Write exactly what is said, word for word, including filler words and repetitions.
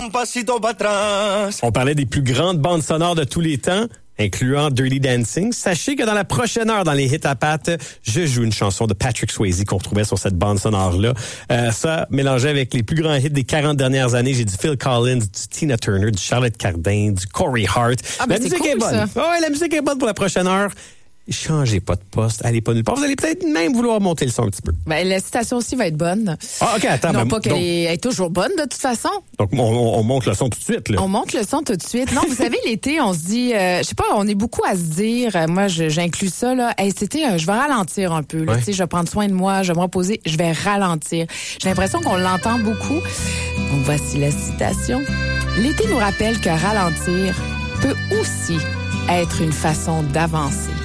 On parlait des plus grandes bandes sonores de tous les temps, incluant Dirty Dancing. Sachez que dans la prochaine heure, dans les hits à pattes, je joue une chanson de Patrick Swayze qu'on retrouvait sur cette bande sonore-là. Euh, ça, mélangé avec les plus grands hits des quarante dernières années, j'ai du Phil Collins, du Tina Turner, du Charlotte Cardin, du Corey Hart. Ah, ben la musique cool, est bonne. Ça. Ouais, la musique est bonne pour la prochaine heure. Changez pas de poste, allez pas nulle part. Vous allez peut-être même vouloir monter le son un petit peu. Ben, la citation aussi va être bonne. Ah, OK, attends. Non, ben, pas qu'elle donc, est, elle est toujours bonne, de toute façon. Donc, on, on, on monte le son tout de suite, là. On monte le son tout de suite. Non, vous savez, l'été, on se dit, euh, je sais pas, on est beaucoup à se dire, euh, moi, je, j'inclus ça, là, hey, c'était, euh, je vais ralentir un peu, là, Ouais. tu sais, je vais prendre soin de moi, je vais me reposer, je vais ralentir. J'ai l'impression qu'on l'entend beaucoup. Donc, voici la citation. L'été nous rappelle que ralentir peut aussi être une façon d'avancer.